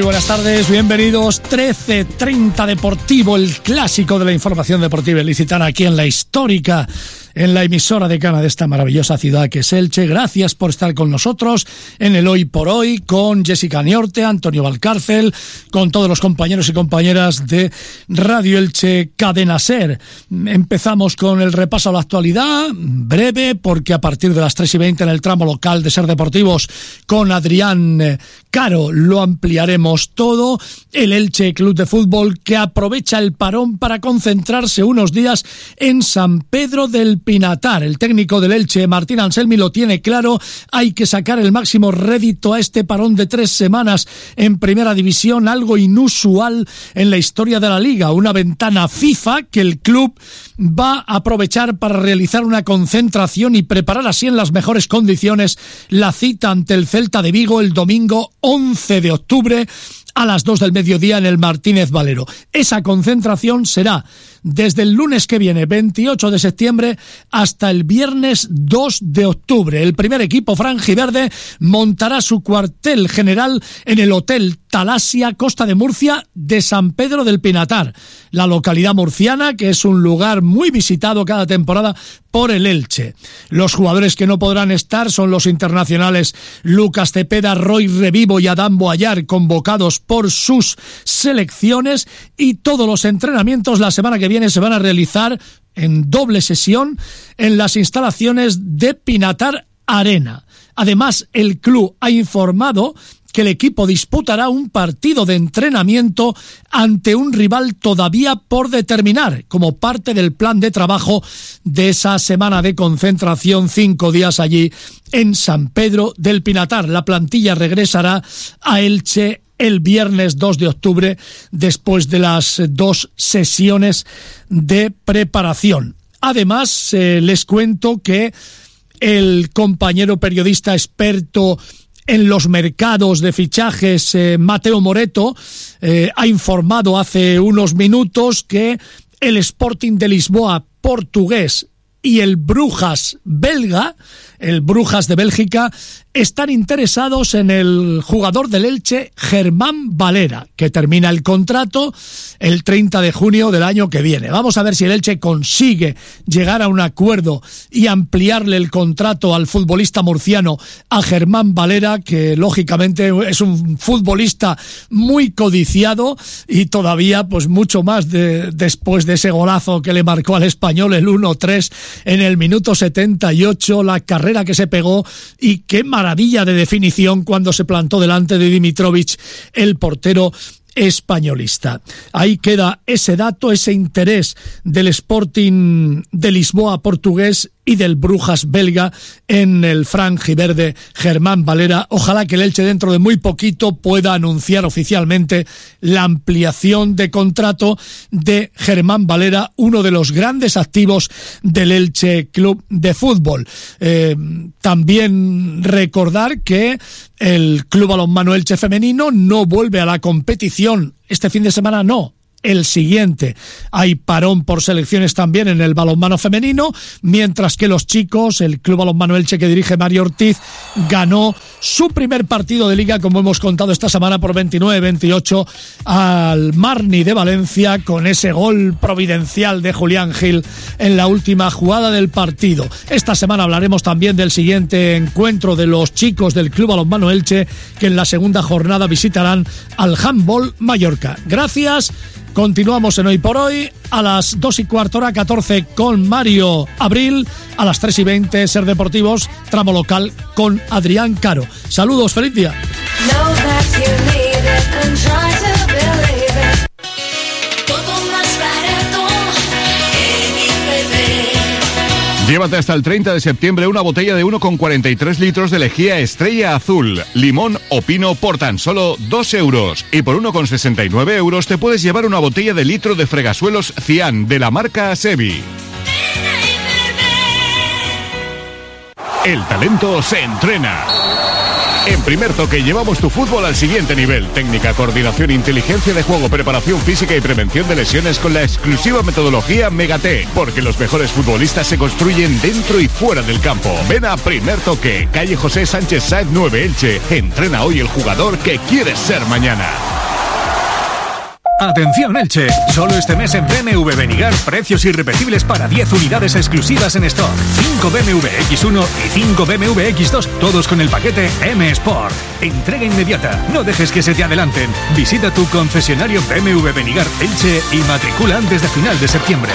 buenas tardes, bienvenidos. 13:30 Deportivo, el clásico de la información deportiva ilicitana aquí en la histórica, en la emisora decana de esta maravillosa ciudad que es Elche. Gracias por estar con nosotros en el Hoy por Hoy, con Jessica Niorte, Antonio Valcárcel, con todos los compañeros y compañeras de Radio Elche Cadena Ser. Empezamos con el repaso a la actualidad, breve, porque a partir de las 3:20 en el tramo local de Ser Deportivos con Adrián Caro lo ampliaremos todo. El Elche Club de Fútbol, que aprovecha el parón para concentrarse unos días en San Pedro del Pinatar. El técnico del Elche, Martín Anselmi, lo tiene claro. Hay que sacar el máximo rédito a este parón de 3 semanas en Primera División, algo inusual en la historia de la Liga. Una ventana FIFA que el club va a aprovechar para realizar una concentración y preparar así en las mejores condiciones la cita ante el Celta de Vigo el domingo 11 de octubre a las 2 del mediodía en el Martínez Valero. Esa concentración será desde el lunes que viene, 28 de septiembre, hasta el viernes 2 de octubre. El primer equipo franjiverde montará su cuartel general en el Hotel Talasia, Costa de Murcia, de San Pedro del Pinatar, la localidad murciana, que es un lugar muy visitado cada temporada por el Elche. Los jugadores que no podrán estar son los internacionales Lucas Cepeda, Roy Revivo y Adán Boayar, convocados por sus selecciones, y todos los entrenamientos la semana que viene se van a realizar en doble sesión en las instalaciones de Pinatar Arena. Además, el club ha informado que el equipo disputará un partido de entrenamiento ante un rival todavía por determinar, como parte del plan de trabajo de esa semana de concentración, 5 días allí en San Pedro del Pinatar. La plantilla regresará a Elche el viernes 2 de octubre, después de las 2 sesiones de preparación. Además, les cuento que el compañero periodista experto en los mercados de fichajes, Mateo Moreto, ha informado hace unos minutos que el Sporting de Lisboa portugués y el Brujas belga, el Brujas de Bélgica, están interesados en el jugador del Elche, Germán Valera, que termina el contrato el 30 de junio del año que viene. Vamos a ver si el Elche consigue llegar a un acuerdo y ampliarle el contrato al futbolista murciano, a Germán Valera, que lógicamente es un futbolista muy codiciado y todavía pues mucho más después de ese golazo que le marcó al Español, el 1-3 en el minuto 78, la carrera que se pegó y qué maravilla de definición cuando se plantó delante de Dimitrovic, el portero españolista. Ahí queda ese dato, ese interés del Sporting de Lisboa portugués y del Brujas belga en el franjiverde Germán Valera. Ojalá que el Elche dentro de muy poquito pueda anunciar oficialmente la ampliación de contrato de Germán Valera, uno de los grandes activos del Elche Club de Fútbol. También recordar que el Club Balonmano Elche femenino no vuelve a la competición este fin de semana, no. El siguiente. Hay parón por selecciones también en el balonmano femenino, mientras que los chicos, el Club Balonmano Elche que dirige Mario Ortiz, ganó su primer partido de liga, como hemos contado esta semana, por 29-28 al Marni de Valencia, con ese gol providencial de Julián Gil en la última jugada del partido. Esta semana hablaremos también del siguiente encuentro de los chicos del Club Balonmano Elche, que en la segunda jornada visitarán al Handball Mallorca. Gracias. Continuamos en Hoy por Hoy a las 2:15, hora 14 con Mario Abril, a las 3:20 Ser Deportivos, tramo local con Adrián Caro. Saludos, feliz día. Llévate hasta el 30 de septiembre una botella de 1,43 litros de lejía Estrella Azul, limón o pino por tan solo 2 euros. Y por 1,69 euros te puedes llevar una botella de litro de fregasuelos Cian de la marca Asevi. El talento se entrena. En Primer Toque llevamos tu fútbol al siguiente nivel. Técnica, coordinación, inteligencia de juego, preparación física y prevención de lesiones con la exclusiva metodología Megate. Porque los mejores futbolistas se construyen dentro y fuera del campo. Ven a Primer Toque, calle José Sánchez Sáez 9, Elche. Entrena hoy el jugador que quieres ser mañana. Atención Elche, solo este mes en BMW Benigar, precios irrepetibles para 10 unidades exclusivas en stock. 5 BMW X1 y 5 BMW X2, todos con el paquete M Sport. Entrega inmediata, no dejes que se te adelanten. Visita tu concesionario BMW Benigar Elche y matricula antes de final de septiembre.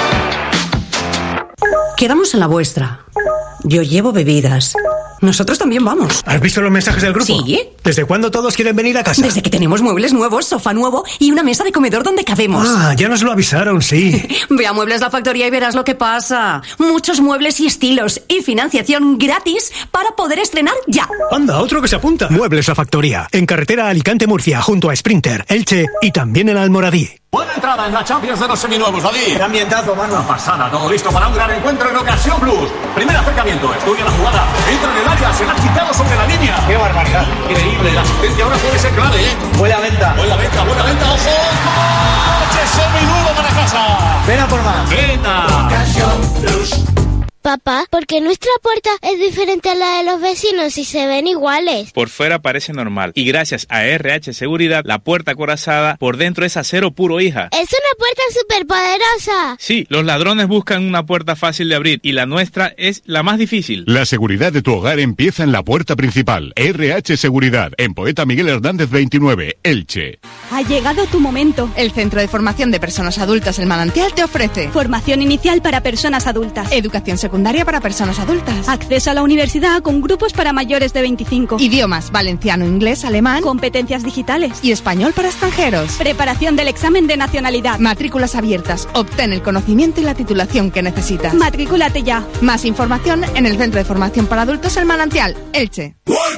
Quedamos en la vuestra. Yo llevo bebidas. Nosotros también vamos. ¿Has visto los mensajes del grupo? Sí. ¿Desde cuándo todos quieren venir a casa? Desde que tenemos muebles nuevos, sofá nuevo y una mesa de comedor donde cabemos. Ah, ya nos lo avisaron, sí. Ve a Muebles La Factoría y verás lo que pasa. Muchos muebles y estilos y financiación gratis para poder estrenar ya. Anda, otro que se apunta. Muebles La Factoría, en carretera Alicante-Murcia, junto a Sprinter, Elche y también en Almoradí. Buena entrada en la Champions de los seminuevos, David. Qué ambientazo, mano. Una pasada, todo listo para un gran encuentro en Ocasión Plus. Primer acercamiento, estudia la jugada, entra en el área, se la ha quitado sobre la línea. Qué barbaridad. Increíble, la asistencia ahora puede ser clave, ¿eh? Buena venta. Buena venta, ojo. ¡Coche seminuevo para casa! Ven a por más. Venga. Ocasión Plus. Papá, ¿por qué nuestra puerta es diferente a la de los vecinos y se ven iguales? Por fuera parece normal y gracias a RH Seguridad, la puerta acorazada por dentro es acero puro, hija. ¡Es una puerta superpoderosa! Sí, los ladrones buscan una puerta fácil de abrir y la nuestra es la más difícil. La seguridad de tu hogar empieza en la puerta principal. RH Seguridad, en Poeta Miguel Hernández 29, Elche. Ha llegado tu momento. El Centro de Formación de Personas Adultas El Manantial te ofrece formación inicial para personas adultas, educación secundaria para personas adultas, acceso a la universidad con grupos para mayores de 25, idiomas valenciano, inglés, alemán, competencias digitales y español para extranjeros, preparación del examen de nacionalidad, matrículas abiertas. Obtén el conocimiento y la titulación que necesitas. Matricúlate ya. Más información en el Centro de Formación para Adultos El Manantial, Elche.